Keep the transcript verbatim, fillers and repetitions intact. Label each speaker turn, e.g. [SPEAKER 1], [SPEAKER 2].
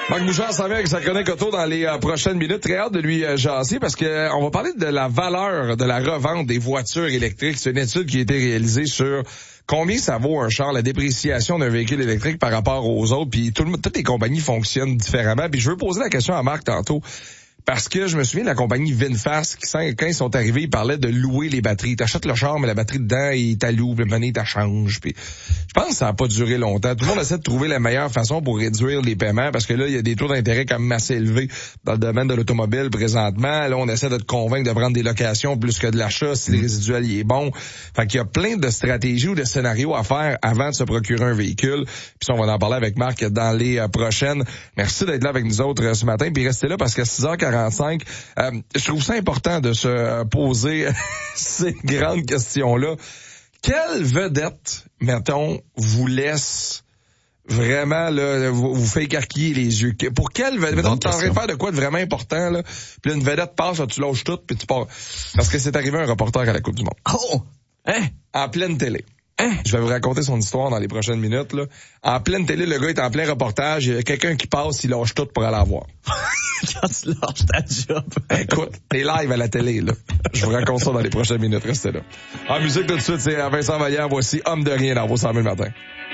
[SPEAKER 1] Marc Bouchard s'en vient avec sa chronique auto dans les euh, prochaines minutes. Très hâte de lui euh, jaser parce que euh, on va parler de la valeur de la revente des voitures électriques. C'est une étude qui a été réalisée sur combien ça vaut un char, la dépréciation d'un véhicule électrique par rapport aux autres. Puis tout le monde, toutes les compagnies fonctionnent différemment. Puis je veux poser la question à Marc tantôt. Parce que je me souviens de la compagnie VinFast qui, quand ils sont arrivés, ils parlaient de louer les batteries. T'achètes le char, mais la batterie dedans, il t'alloue, puis le t'as change. Puis je pense que ça n'a pas duré longtemps. Tout le monde essaie de trouver la meilleure façon pour réduire les paiements parce que là, il y a des taux d'intérêt quand même assez élevés dans le domaine de l'automobile présentement. Là, on essaie de te convaincre de prendre des locations plus que de l'achat si le résiduel il est bon. Fait qu'il y a plein de stratégies ou de scénarios à faire avant de se procurer un véhicule. Puis ça, on va en parler avec Marc dans les euh, prochaines. Merci d'être là avec nous autres euh, ce matin. Puis restez là parce qu'à six heures quarante-cinq, Euh, je trouve ça important de se poser ces grandes questions-là. Quelle vedette, mettons, vous laisse vraiment, là, vous, vous fait écarquiller les yeux? Pour quelle vedette? Mettons, tu t'en faire de quoi de vraiment important, là, puis là, une vedette passe, là, tu lâches tout, puis tu pars. Parce que c'est arrivé un reporter à la Coupe du Monde.
[SPEAKER 2] Oh! Hein?
[SPEAKER 1] En pleine télé.
[SPEAKER 2] Hein?
[SPEAKER 1] Je vais vous raconter son histoire dans les prochaines minutes, là. En pleine télé, le gars est en plein reportage, il y a quelqu'un qui passe, il lâche tout pour aller la voir.
[SPEAKER 2] Quand tu lâches ta job.
[SPEAKER 1] Écoute, t'es live à la télé, là. Je vous raconte ça dans les prochaines minutes. Restez là. En musique, tout de suite, c'est Vincent Vallière. Voici Homme de rien dans vos cent mille matin.